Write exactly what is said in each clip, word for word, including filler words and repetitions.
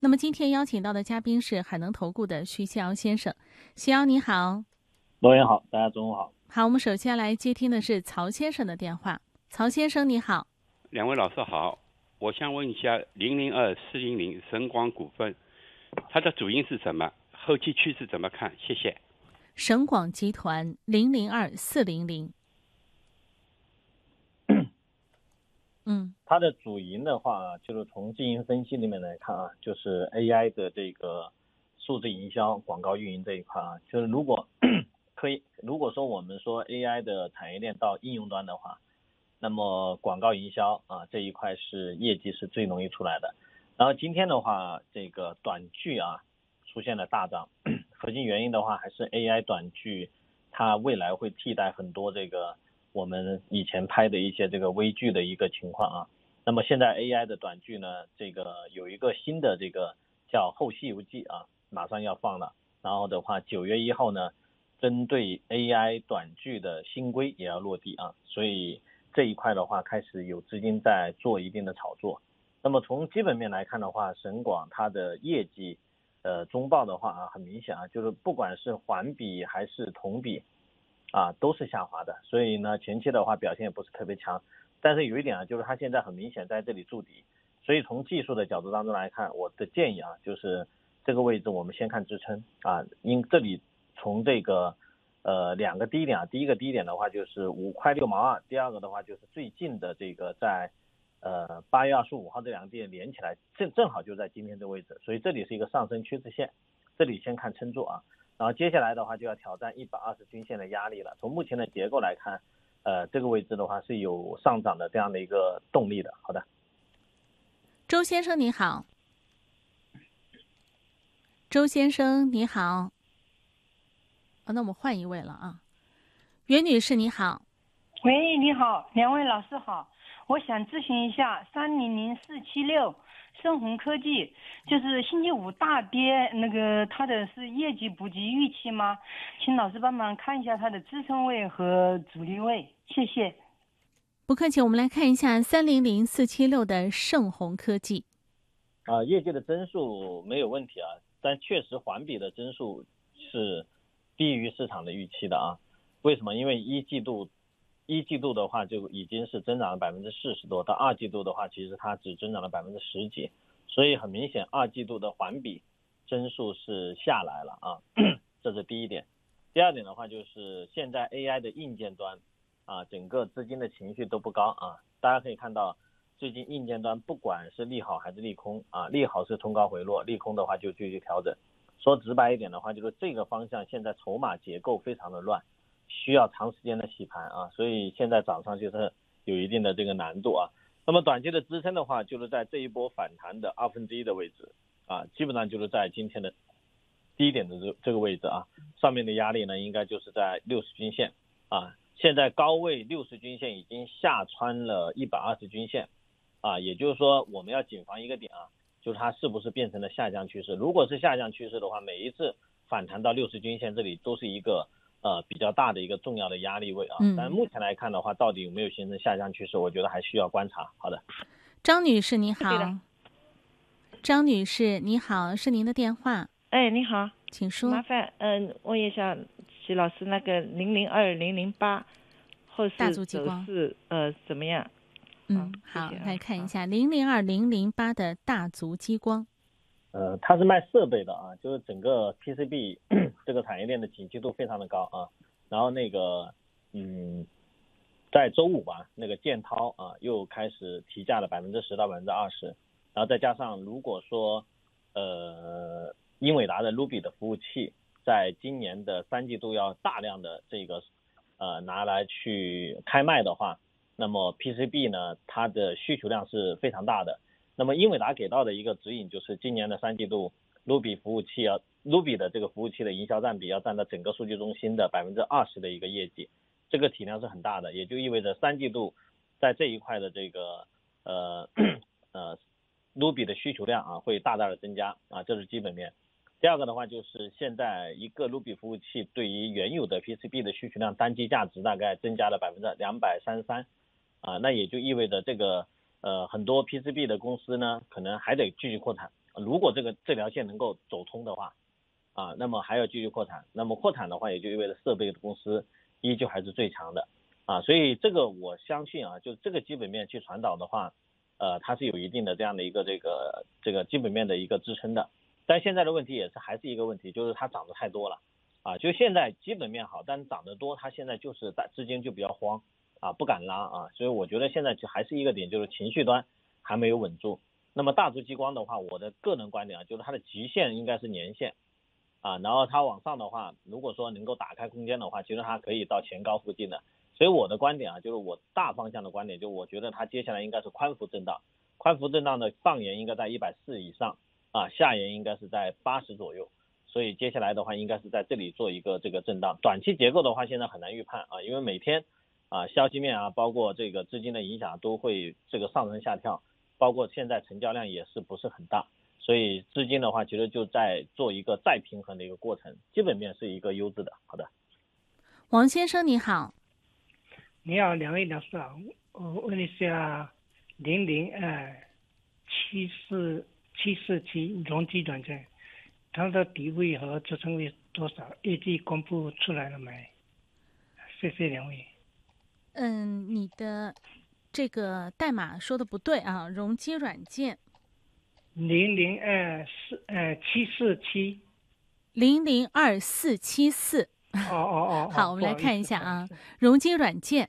那么今天邀请到的嘉宾是海能投顾的徐锡尧先生。锡尧你好。 罗源好，大家中午好。 好，我们首先来接听的是曹先生的电话。曹先生你好。 两位老师好，我想问一下零零二四零零神广股份，它的主因是什么？后期趋势怎么看？谢谢。 神广集团零零二四零零。嗯， 它的主营的话，就是从经营分析里面来看啊，就是 A I 的这个数字营销、广告运营这一块啊，就是如果可以，如果说我们说 A I 的产业链到应用端的话，那么广告营销啊这一块是业绩是最容易出来的。然后今天的话，这个短剧啊出现了大涨，核心原因的话还是 A I 短剧，它未来会替代很多这个我们以前拍的一些这个微剧的一个情况啊。那么现在 A I 的短剧呢，这个有一个新的这个叫《后西游记》啊，马上要放了。然后的话，九月一号呢，针对 A I 短剧的新规也要落地啊，所以这一块的话开始有资金在做一定的炒作。那么从基本面来看的话，神广它的业绩呃中报的话啊，很明显啊，就是不管是环比还是同比啊都是下滑的，所以呢前期的话表现也不是特别强。但是有一点啊，就是它现在很明显在这里筑底，所以从技术的角度当中来看，我的建议啊，就是这个位置我们先看支撑啊，因这里从这个呃两个低点啊，第一个低点的话就是五块六毛二，第二个的话就是最近的这个在呃八月二十五号这两个低点连起来，正正好就在今天这个位置，所以这里是一个上升趋势线，这里先看撑住啊，然后接下来的话就要挑战一百二十均线的压力了。从目前的结构来看，呃，这个位置的话是有上涨的这样的一个动力的。好的， 周先生你好。周先生你好。哦，那我们换一位了啊。袁女士你好。 喂，你好，两位老师好，我想咨询一下三零零四七六盛虹科技，就是星期五大跌，那个它的是业绩不及预期吗？请老师帮忙看一下它的支撑位和阻力位，谢谢。 不客气，我们来看一下三零零四七六的盛虹科技。 啊、呃，业绩的增速没有问题啊，但确实环比的增速是低于市场的预期的啊。为什么？因为一季度一季度的话就已经是增长了百分之四十多，到二季度的话其实它只增长了百分之十几，所以很明显二季度的环比增速是下来了啊，这是第一点。第二点的话就是现在 A I 的硬件端啊，整个资金的情绪都不高啊，大家可以看到最近硬件端不管是利好还是利空啊，利好是冲高回落，利空的话就继续调整。说直白一点的话，就是这个方向现在筹码结构非常的乱，需要长时间的洗盘啊，所以现在涨上就是有一定的这个难度啊。那么短期的支撑的话，就是在这一波反弹的二分之一的位置啊，基本上就是在今天的低点的这这个位置啊，上面的压力呢应该就是在六十均线啊，现在高位六十均线已经下穿了一百二十均线啊，也就是说我们要谨防一个点啊，就是它是不是变成了下降趋势。如果是下降趋势的话，每一次反弹到六十均线这里都是一个呃比较大的一个重要的压力位啊。 嗯， 但目前来看的话，到底有没有形成下降趋势，我觉得还需要观察。好的， 张女士你好。张女士你好，是您的电话。 哎，你好， 请说。 麻烦嗯、呃，问一下徐老师，那个零零二零零八后市走势呃怎么样？ 嗯，好，好来看一下零零二零零八的大族激光。 呃，它是卖设备的啊，就是整个 P C B 这个产业链的景气度非常的高啊。然后那个嗯，在周五吧，那个建滔啊又开始提价了百分之十到百分之二十，然后再加上如果说呃英伟达的 Ruby 的服务器在今年的三季度要大量的这个呃拿来去开卖的话，那么 P C B 呢它的需求量是非常大的。那么英伟达给到的一个指引就是今年的三季度 Ruby 服务器要 Ruby 的这个服务器的营销占比要占到整个数据中心的百分之二十的一个业绩，这个体量是很大的，也就意味着三季度在这一块的这个呃呃 Ruby 的需求量啊会大大的增加啊，这是基本面。第二个的话就是现在一个 Ruby 服务器对于原有的 P C B 的需求量单机价值大概增加了百分之两百三十三啊，那也就意味着这个呃很多 P C B 的公司呢可能还得继续扩产如果这个这条线能够走通的话，啊，那么还要继续扩产，那么扩产的话，也就意味着设备的公司依旧还是最强的，啊，所以这个我相信啊，就这个基本面去传导的话，呃，它是有一定的这样的一个这个这个基本面的一个支撑的。但现在的问题也是还是一个问题，就是它涨得太多了，啊，就现在基本面好，但是涨得多，它现在就是资金就比较慌，啊，不敢拉啊，所以我觉得现在就还是一个点，就是情绪端还没有稳住。那么大族激光的话，我的个人观点啊，就是它的极限应该是年线。啊，然后它往上的话，如果说能够打开空间的话，其实它可以到前高附近的。所以我的观点啊，就是我大方向的观点，就我觉得它接下来应该是宽幅震荡，宽幅震荡的上沿应该在一百四十以上，啊，下沿应该是在八十左右。所以接下来的话，应该是在这里做一个这个震荡。短期结构的话，现在很难预判啊，因为每天啊消息面啊，包括这个资金的影响都会这个上升下跳，包括现在成交量也是不是很大。所以资金的话，其实就在做一个再平衡的一个过程，基本面是一个优质的。好的， 王先生你好。 你好，两位老师好，我问一下零零二七四七四七容积软件，它的底位和支撑位多少？业绩公布出来了没？谢谢两位。 嗯，你的这个代码说的不对啊，容积软件。 零零二四呃七四七， 零零二四七四。 哦哦哦。 好，我们来看一下啊，容积软件。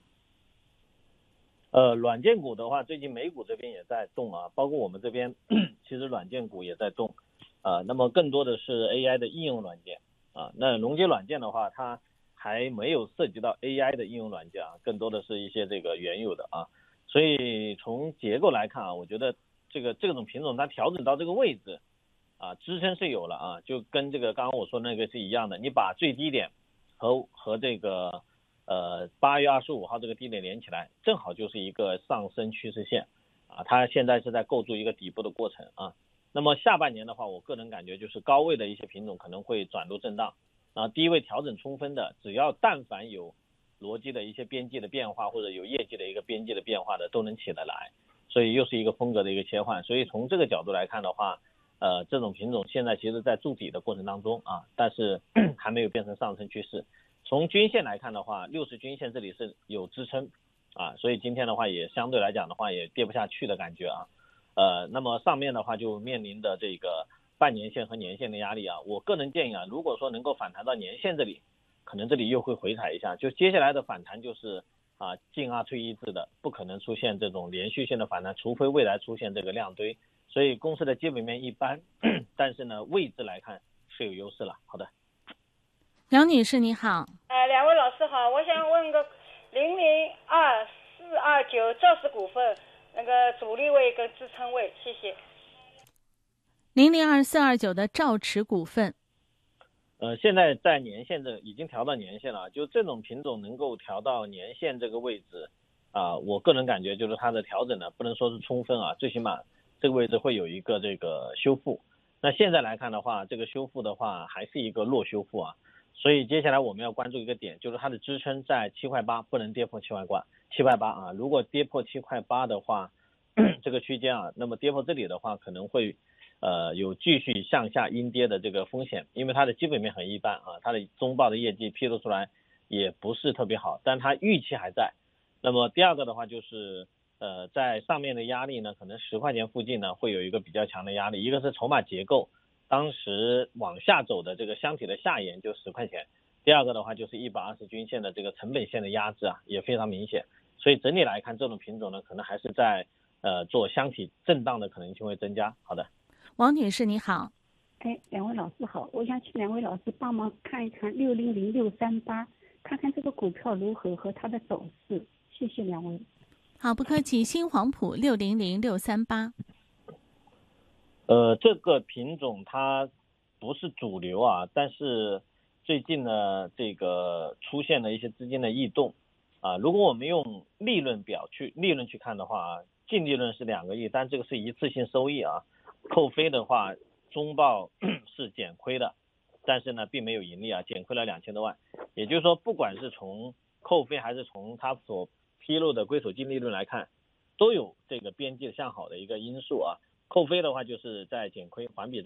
呃，软件股的话，最近美股这边也在动啊，包括我们这边其实软件股也在动，啊，那么更多的是 A I 的应用软件啊。那容积软件的话，它还没有涉及到 A I 的应用软件啊，更多的是一些这个原有的啊。所以从结构来看啊，我觉得。这个这种品种它调整到这个位置啊，支撑是有了啊，就跟这个刚刚我说那个是一样的，你把最低点和和这个呃八月二十五号这个低点连起来，正好就是一个上升趋势线啊，它现在是在构筑一个底部的过程啊。那么下半年的话，我个人感觉就是高位的一些品种可能会转入震荡啊，低位调整充分的，只要但凡有逻辑的一些边际的变化或者有业绩的一个边际的变化的都能起得来。所以又是一个风格的一个切换，所以从这个角度来看的话，呃，这种品种现在其实在筑底的过程当中啊，但是还没有变成上升趋势。从均线来看的话，六十均线这里是有支撑啊，所以今天的话也相对来讲的话也跌不下去的感觉啊。呃，那么上面的话就面临的这个半年线和年线的压力啊，我个人建议啊，如果说能够反弹到年线这里，可能这里又会回踩一下，就接下来的反弹就是。啊，进二退一制的，不可能出现这种连续性的反弹，除非未来出现这个量堆。所以公司的基本面一般，但是呢，位置来看是有优势了。好的， 杨女士你好。 呃，两位老师好，我想问个零零二四二九兆实股份那个阻力位跟支撑位，谢谢。 零零二四二九的兆实股份。 呃，现在在年线这已经调到年线了，就这种品种能够调到年线这个位置啊，我个人感觉就是它的调整呢，不能说是充分啊，最起码这个位置会有一个这个修复。那现在来看的话，这个修复的话还是一个弱修复啊，所以接下来我们要关注一个点，就是它的支撑在七块八，不能跌破七块八，七块八啊，如果跌破七块八的话，这个区间啊，那么跌破这里的话，可能会。呃，有继续向下阴跌的这个风险，因为它的基本面很一般啊，它的中报的业绩披露出来也不是特别好，但它预期还在。那么第二个的话就是，呃，在上面的压力呢，可能十块钱附近呢会有一个比较强的压力，一个是筹码结构，当时往下走的这个箱体的下沿就十块钱，第二个的话就是一百二十均线的这个成本线的压制啊，也非常明显。所以整体来看，这种品种呢，可能还是在呃做箱体震荡的可能性会增加。好的。 王女士你好。 哎，两位老师好，我想请两位老师帮忙看一看六零零六三八，看看这个股票如何和它的走势，谢谢两位。 好，不客气。新黄埔六零零六三八。 呃，这个品种它不是主流啊，但是最近呢，这个出现了一些资金的异动啊。如果我们用利润表去利润去看的话，净利润是两个亿，但这个是一次性收益啊。扣非的话，中报是减亏的，但是呢，并没有盈利啊，减亏了两千多万。也就是说，不管是从扣非还是从它所披露的归属净利润来看，都有这个边际向好的一个因素啊。 扣非的话就是在减亏环比